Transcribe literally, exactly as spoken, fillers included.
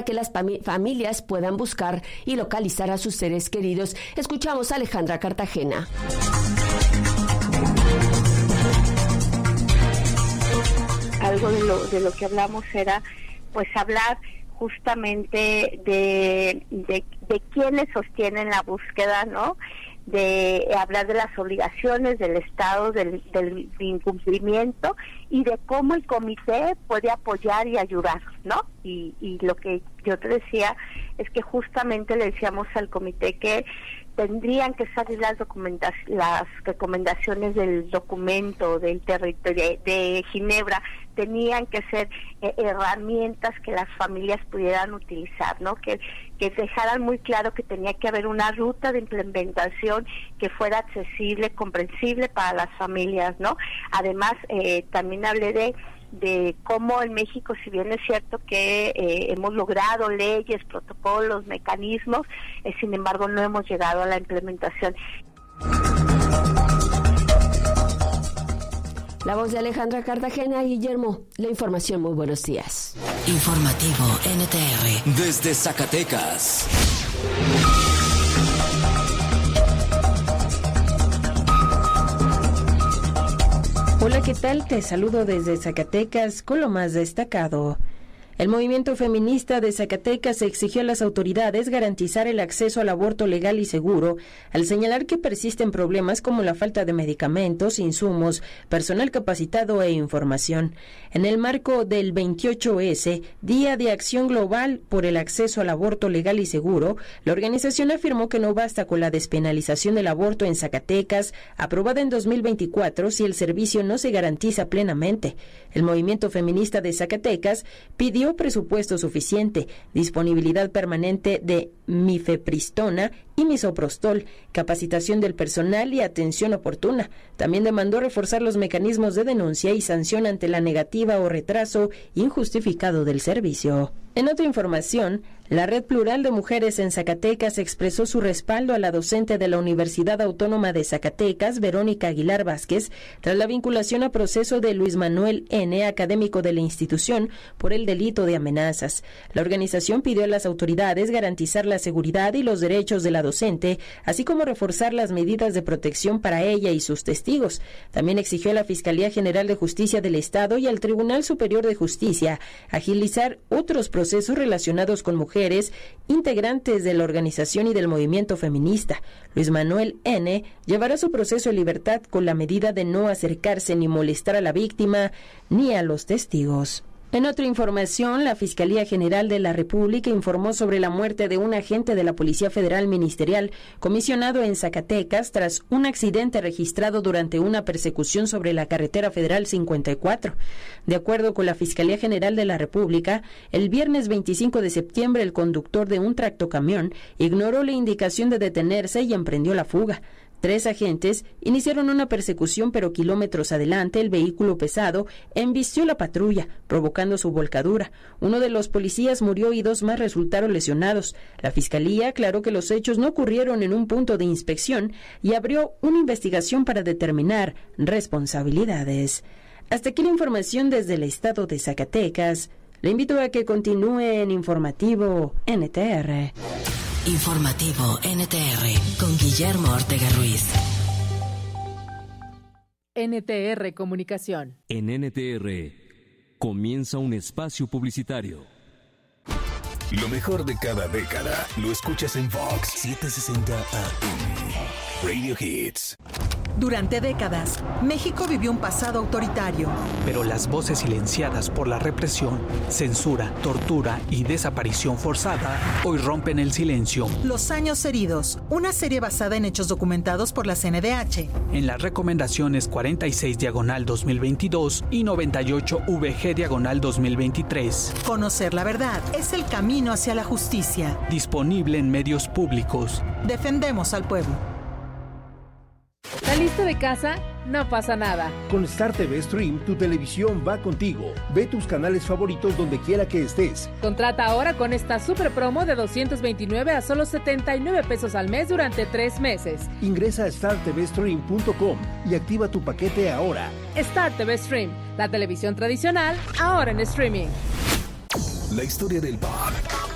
que las fami- familias puedan buscar y localizar a sus seres queridos. Escuchamos a Alejandra Cartagena. Algo de lo, de lo que hablamos era pues hablar justamente de, de, de quienes sostienen la búsqueda, ¿no? De hablar de las obligaciones del Estado, del, del incumplimiento y de cómo el comité puede apoyar y ayudar, ¿no? Y, y lo que yo te decía es que justamente le decíamos al comité que tendrían que salir las documentaciones, las recomendaciones del documento del territorio de, de Ginebra, tenían que ser eh, herramientas que las familias pudieran utilizar, ¿no? Que, que dejaran muy claro que tenía que haber una ruta de implementación que fuera accesible, comprensible para las familias, ¿no? Además, eh, también hablé de de cómo en México, si bien es cierto que eh, hemos logrado leyes, protocolos, mecanismos, eh, sin embargo no hemos llegado a la implementación. La voz de Alejandra Cartagena. Guillermo, la información. Muy buenos días. Informativo N T R desde Zacatecas. Hola, ¿qué tal? Te saludo desde Zacatecas con lo más destacado. El movimiento feminista de Zacatecas exigió a las autoridades garantizar el acceso al aborto legal y seguro, al señalar que persisten problemas como la falta de medicamentos, insumos, personal capacitado e información. En el marco del veintiocho ese, Día de Acción Global por el Acceso al Aborto Legal y Seguro, la organización afirmó que no basta con la despenalización del aborto en Zacatecas, aprobada en dos mil veinticuatro, si el servicio no se garantiza plenamente. El movimiento feminista de Zacatecas pidió presupuesto suficiente, disponibilidad permanente de mifepristona y misoprostol, capacitación del personal y atención oportuna. También demandó reforzar los mecanismos de denuncia y sanción ante la negativa o retraso injustificado del servicio. En otra información, la Red Plural de Mujeres en Zacatecas expresó su respaldo a la docente de la Universidad Autónoma de Zacatecas, Verónica Aguilar Vázquez, tras la vinculación a proceso de Luis Manuel N., académico de la institución, por el delito de amenazas. La organización pidió a las autoridades garantizar la seguridad y los derechos de la docente, así como reforzar las medidas de protección para ella y sus testigos. También exigió a la Fiscalía General de Justicia del Estado y al Tribunal Superior de Justicia agilizar otros procesos relacionados con mujeres integrantes de la organización y del movimiento feminista. Luis Manuel N. llevará su proceso en libertad con la medida de no acercarse ni molestar a la víctima ni a los testigos. En otra información, la Fiscalía General de la República informó sobre la muerte de un agente de la Policía Federal Ministerial comisionado en Zacatecas tras un accidente registrado durante una persecución sobre la carretera federal cincuenta y cuatro. De acuerdo con la Fiscalía General de la República, el viernes veinticinco de septiembre el conductor de un tractocamión ignoró la indicación de detenerse y emprendió la fuga. Tres agentes iniciaron una persecución, pero kilómetros adelante el vehículo pesado embistió la patrulla, provocando su volcadura. Uno de los policías murió y dos más resultaron lesionados. La Fiscalía aclaró que los hechos no ocurrieron en un punto de inspección y abrió una investigación para determinar responsabilidades. Hasta aquí la información desde el estado de Zacatecas. Le invito a que continúe en Informativo N T R. Informativo N T R con Guillermo Ortega Ruiz. N T R Comunicación. En N T R comienza un espacio publicitario. Lo mejor de cada década lo escuchas en Vox setecientos sesenta A M. Radio Hits. Durante décadas, México vivió un pasado autoritario. Pero las voces silenciadas por la represión, censura, tortura y desaparición forzada hoy rompen el silencio. Los años heridos, una serie basada en hechos documentados por la C N D H. En las recomendaciones cuarenta y seis diagonal dos mil veintidós y noventa y ocho V G diagonal dos mil veintitrés. Conocer la verdad es el camino hacia la justicia. Disponible en medios públicos. Defendemos al pueblo. ¿Saliste de casa? No pasa nada. Con Star T V Stream, tu televisión va contigo. Ve tus canales favoritos donde quiera que estés. Contrata ahora con esta super promo de doscientos veintinueve a solo setenta y nueve pesos al mes durante tres meses. Ingresa a star t v stream punto com y activa tu paquete ahora. Star T V Stream, la televisión tradicional, ahora en streaming. La historia del pop